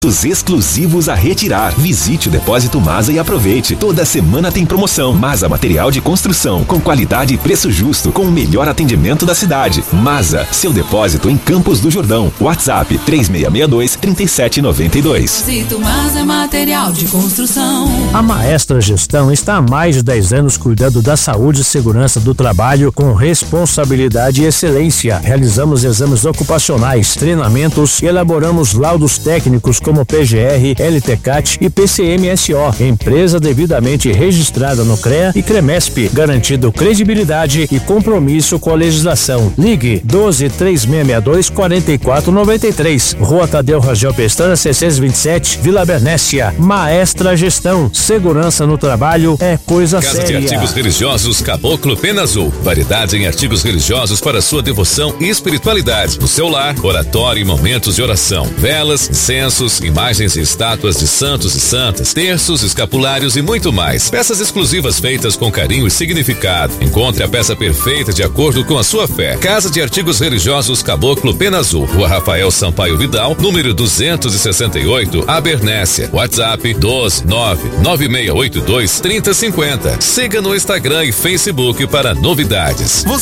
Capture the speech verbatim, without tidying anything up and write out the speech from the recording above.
exclusivos a retirar. Visite o Depósito Masa e aproveite. Toda semana tem promoção. Masa Material de Construção, com qualidade e preço justo, com o melhor atendimento da cidade. Masa, seu depósito em Campos do Jordão. WhatsApp três seis seis dois, três sete nove dois. Depósito Masa Material de Construção. A Maestra Gestão está há mais de dez anos cuidando da saúde e segurança do trabalho com responsabilidade e excelência. Realizamos exames ocupacionais, treinamentos e elaboramos laudos técnicos com como P G R, L T C A T e P C M S O, empresa devidamente registrada no CREA e CREMESP, garantindo credibilidade e compromisso com a legislação. Ligue doze, três seis seis dois, quatro quatro nove três, Rua Tadeu Rangel Pestana, seiscentos e vinte e sete, Vila Bernécia. Maestra Gestão, segurança no trabalho é coisa Casa séria. Casa de Artigos Religiosos Caboclo Pena Azul, variedade em artigos religiosos para sua devoção e espiritualidade. No seu lar, oratório e momentos de oração, velas, incensos, imagens e estátuas de santos e santas, terços, escapulários e muito mais. Peças exclusivas feitas com carinho e significado. Encontre a peça perfeita de acordo com a sua fé. Casa de Artigos Religiosos Caboclo Pena Azul, Rua Rafael Sampaio Vidal, número duzentos e sessenta e oito, Abernéssia. WhatsApp doze, nove nove seis oito dois, trinta cinquenta. Siga no Instagram e Facebook para novidades.